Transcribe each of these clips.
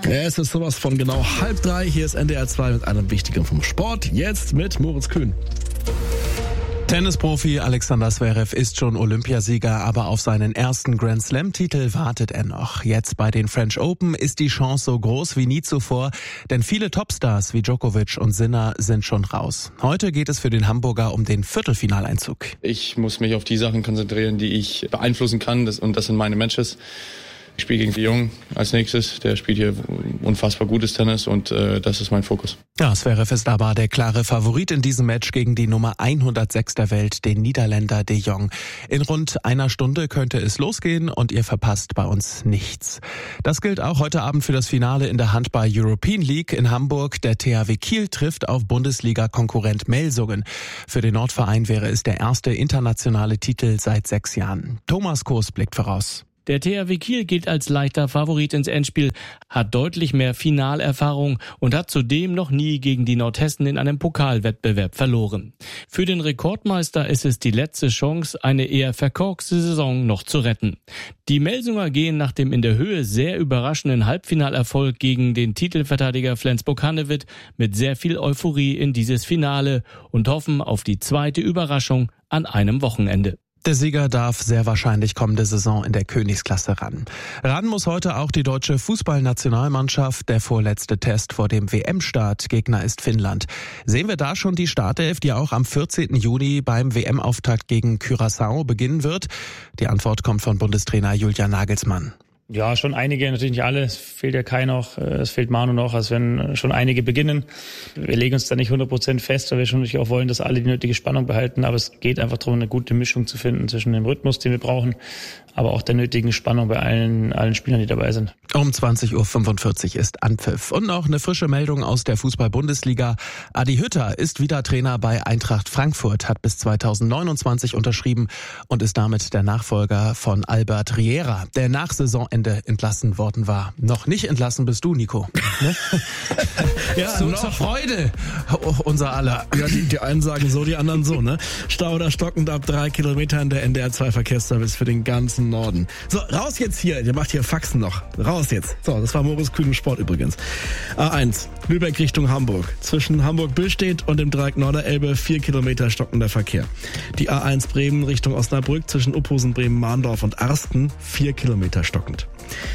Es ist sowas von genau 2:30. Hier ist NDR 2 mit einem Wichtigen vom Sport. Jetzt mit Moritz Kühn. Tennisprofi Alexander Zverev ist schon Olympiasieger, aber auf seinen ersten Grand-Slam-Titel wartet er noch. Jetzt bei den French Open ist die Chance so groß wie nie zuvor, denn viele Topstars wie Djokovic und Sinner sind schon raus. Heute geht es für den Hamburger um den Viertelfinaleinzug. Ich muss mich auf die Sachen konzentrieren, die ich beeinflussen kann, und das sind meine Matches. Ich spiele gegen die Jungen als nächstes. Der spielt hier unfassbar gutes Tennis und das ist mein Fokus. Ja, Zverev ist aber der klare Favorit in diesem Match gegen die Nummer 106 der Welt, den Niederländer De Jong. In rund einer Stunde könnte es losgehen und ihr verpasst bei uns nichts. Das gilt auch heute Abend für das Finale in der Handball European League in Hamburg. Der THW Kiel trifft auf Bundesliga-Konkurrent Melsungen. Für den Nordverein wäre es der erste internationale Titel seit 6 Jahren. Thomas Koos blickt voraus. Der THW Kiel gilt als leichter Favorit ins Endspiel, hat deutlich mehr Finalerfahrung und hat zudem noch nie gegen die Nordhessen in einem Pokalwettbewerb verloren. Für den Rekordmeister ist es die letzte Chance, eine eher verkorkste Saison noch zu retten. Die Melsunger gehen nach dem in der Höhe sehr überraschenden Halbfinalerfolg gegen den Titelverteidiger Flensburg-Handewitt mit sehr viel Euphorie in dieses Finale und hoffen auf die zweite Überraschung an einem Wochenende. Der Sieger darf sehr wahrscheinlich kommende Saison in der Königsklasse ran. Ran muss heute auch die deutsche Fußballnationalmannschaft. Der vorletzte Test vor dem WM-Start. Gegner ist Finnland. Sehen wir da schon die Startelf, die auch am 14. Juni beim WM-Auftakt gegen Curaçao beginnen wird? Die Antwort kommt von Bundestrainer Julian Nagelsmann. Ja, schon einige, natürlich nicht alle. Es fehlt ja Kai noch, es fehlt Manu noch, also wenn schon einige beginnen. Wir legen uns da nicht 100% fest, weil wir schon natürlich auch wollen, dass alle die nötige Spannung behalten. Aber es geht einfach darum, eine gute Mischung zu finden zwischen dem Rhythmus, den wir brauchen, aber auch der nötigen Spannung bei allen Spielern, die dabei sind. Um 20.45 Uhr ist Anpfiff. Und noch eine frische Meldung aus der Fußball-Bundesliga. Adi Hütter ist wieder Trainer bei Eintracht Frankfurt, hat bis 2029 unterschrieben und ist damit der Nachfolger von Albert Riera, der nach Saisonende entlassen worden war. Noch nicht entlassen bist du, Nico. Ne? Ja, zur Freude unser aller. Ja, die einen sagen so, die anderen so, ne? Stau oder stockend ab 3 Kilometern der NDR 2 Verkehrsservice für den ganzen Norden. So, raus jetzt hier. Der macht hier Faxen noch. Raus jetzt. So, das war Moritz Kühn im Sport übrigens. A1, Lübeck Richtung Hamburg. Zwischen Hamburg-Billstedt und dem Dreieck Norderelbe 4 Kilometer stockender Verkehr. Die A1 Bremen Richtung Osnabrück zwischen Uphusen, Bremen, Mahndorf und Arsten 4 Kilometer stockend.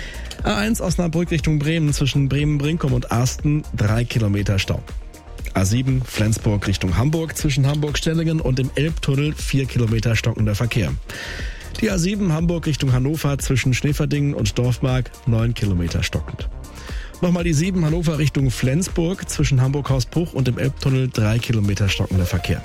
A1 Osnabrück Richtung Bremen zwischen Bremen-Brinkum und Arsten 3 Kilometer Stau. A7 Flensburg Richtung Hamburg zwischen Hamburg-Stellingen und dem Elbtunnel 4 Kilometer stockender Verkehr. Die A7 Hamburg Richtung Hannover zwischen Schneeverdingen und Dorfmark 9 Kilometer stockend. Nochmal die 7 Hannover Richtung Flensburg zwischen Hamburg-Hausbruch und dem Elbtunnel 3 Kilometer stockender Verkehr.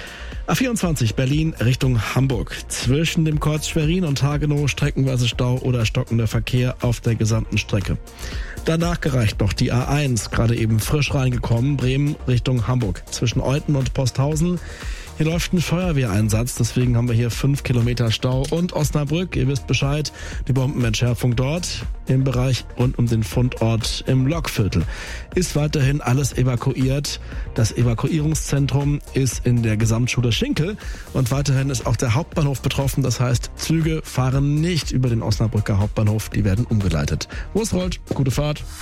A24 Berlin Richtung Hamburg. Zwischen dem Kreuz Schwerin und Hagenow streckenweise Stau oder stockender Verkehr auf der gesamten Strecke. Danach gereicht noch die A1, gerade eben frisch reingekommen, Bremen Richtung Hamburg. Zwischen Euten und Posthausen. Hier läuft ein Feuerwehreinsatz, deswegen haben wir hier 5 Kilometer Stau. Und Osnabrück, ihr wisst Bescheid, die Bombenentschärfung dort im Bereich rund um den Fundort im Lokviertel. Ist weiterhin alles evakuiert. Das Evakuierungszentrum ist in der Gesamtschule Schinkel und weiterhin ist auch der Hauptbahnhof betroffen. Das heißt, Züge fahren nicht über den Osnabrücker Hauptbahnhof, die werden umgeleitet. Wo es rollt, gute Fahrt.